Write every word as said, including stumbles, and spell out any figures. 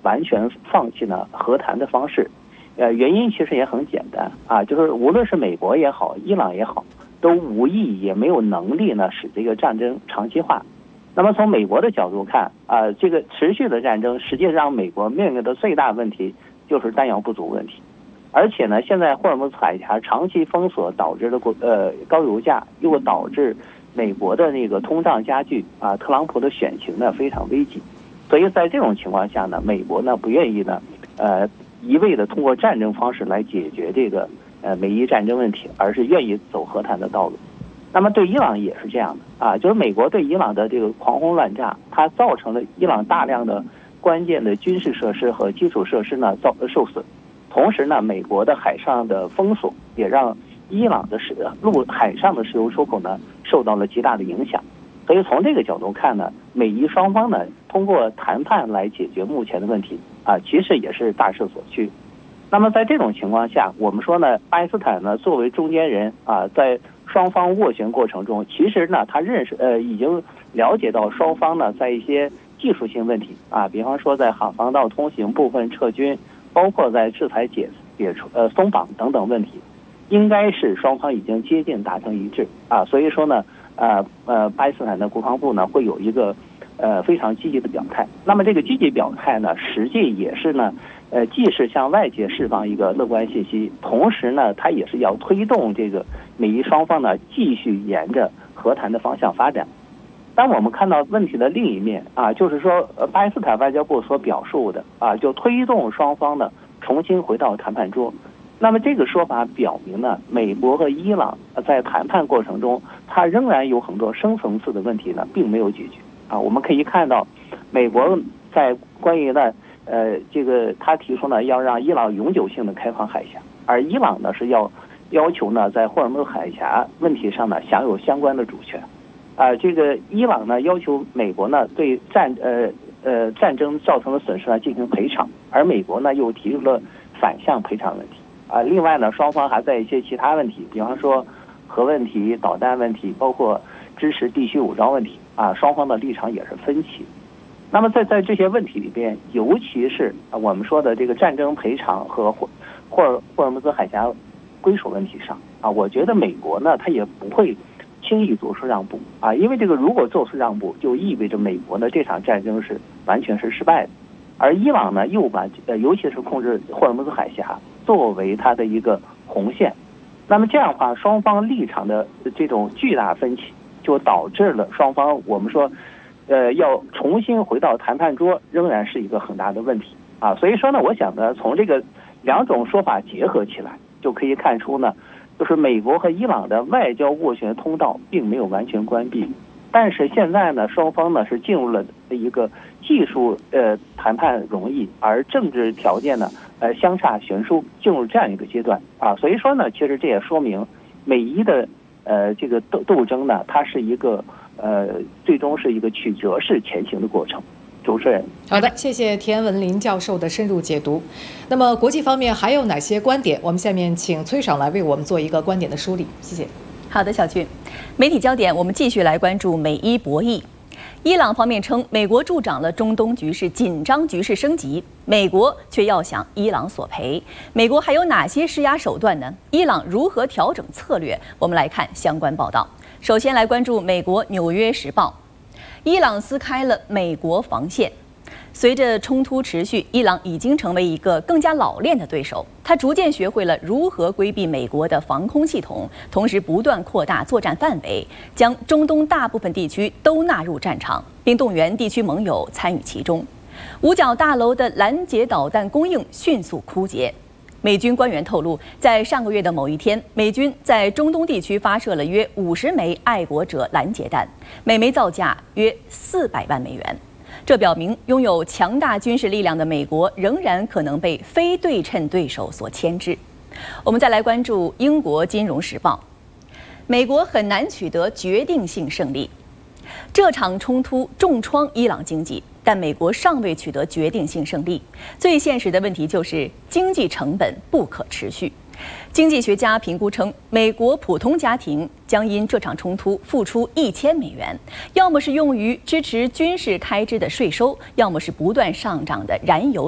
完全放弃呢和谈的方式。呃，原因其实也很简单啊，就是无论是美国也好，伊朗也好，都无意也没有能力呢使这个战争长期化。那么从美国的角度看啊，这个持续的战争实际上让美国面临的最大问题就是弹药不足问题。而且呢，现在霍尔木兹海峡长期封锁导致的国呃高油价，又导致美国的那个通胀加剧啊，特朗普的选情呢非常危急。所以在这种情况下呢，美国呢不愿意呢呃一味的通过战争方式来解决这个呃美伊战争问题，而是愿意走和谈的道路。那么对伊朗也是这样的啊，就是美国对伊朗的这个狂轰乱炸，它造成了伊朗大量的关键的军事设施和基础设施呢遭受损。同时呢，美国的海上的封锁也让伊朗的石陆海上的石油出口呢受到了极大的影响。所以从这个角度看呢，美伊双方呢通过谈判来解决目前的问题啊，其实也是大势所趋。那么在这种情况下，我们说呢，巴基斯坦呢作为中间人啊，在双方斡旋过程中，其实呢他认识呃已经了解到双方呢在一些技术性问题啊，比方说在航航道通行部分撤军，包括在制裁解解除呃松绑等等问题，应该是双方已经接近达成一致啊。所以说呢，呃呃，巴基斯坦的国防部呢会有一个呃非常积极的表态。那么这个积极表态呢，实际也是呢，呃，既是向外界释放一个乐观信息，同时呢，它也是要推动这个美伊双方呢继续沿着和谈的方向发展。当我们看到问题的另一面啊，就是说，呃，巴基斯坦外交部所表述的啊，就推动双方呢重新回到谈判桌。那么这个说法表明呢，美国和伊朗在谈判过程中，它仍然有很多深层次的问题呢，并没有解决啊。我们可以看到，美国在关于呢，呃，这个他提出呢，要让伊朗永久性的开放海峡，而伊朗呢是要要求呢，在霍尔木兹海峡问题上呢享有相关的主权。啊、呃，这个伊朗呢要求美国呢对战呃呃战争造成的损失呢进行赔偿，而美国呢又提出了反向赔偿问题。啊、呃，另外呢，双方还在一些其他问题，比方说核问题、导弹问题，包括支持地区武装问题啊，双方的立场也是分歧。那么在在这些问题里边，尤其是啊我们说的这个战争赔偿和霍霍尔霍尔木兹海峡归属问题上啊，我觉得美国呢，它也不会轻易做出让步啊，因为这个如果做出让步，就意味着美国呢这场战争是完全是失败的，而伊朗呢又把呃尤其是控制霍尔木兹海峡作为它的一个红线，那么这样的话，双方立场的这种巨大分歧，就导致了双方我们说，呃要重新回到谈判桌，仍然是一个很大的问题啊。所以说呢，我想呢，从这个两种说法结合起来，就可以看出呢。就是美国和伊朗的外交斡旋通道并没有完全关闭，但是现在呢，双方呢是进入了一个技术呃谈判容易，而政治条件呢呃相差悬殊，进入这样一个阶段啊。所以说呢，其实这也说明美伊的呃这个斗斗争呢，它是一个呃最终是一个曲折式前行的过程。主持人， 好的，谢谢田文林教授的深入解读。那么国际方面还有哪些观点？我们下面请崔爽来为我们做一个观点的梳理，谢谢。 好的，小俊。媒体焦点，我们继续来关注美伊博弈。伊朗方面称，美国助长了中东局势紧张局势升级，美国却要向伊朗索赔。美国还有哪些施压手段呢？伊朗如何调整策略？我们来看相关报道。首先来关注美国《纽约时报》。伊朗撕开了美国防线。随着冲突持续，伊朗已经成为一个更加老练的对手。他逐渐学会了如何规避美国的防空系统，同时不断扩大作战范围，将中东大部分地区都纳入战场，并动员地区盟友参与其中。五角大楼的拦截导弹供应迅速枯竭。美军官员透露，在上个月的某一天，美军在中东地区发射了约五十枚爱国者拦截弹，每枚造价约四百万美元。这表明，拥有强大军事力量的美国仍然可能被非对称对手所牵制。我们再来关注英国《金融时报》，美国很难取得决定性胜利。这场冲突重创伊朗经济，但美国尚未取得决定性胜利。最现实的问题就是经济成本不可持续。经济学家评估称，美国普通家庭将因这场冲突付出一千美元，要么是用于支持军事开支的税收，要么是不断上涨的燃油。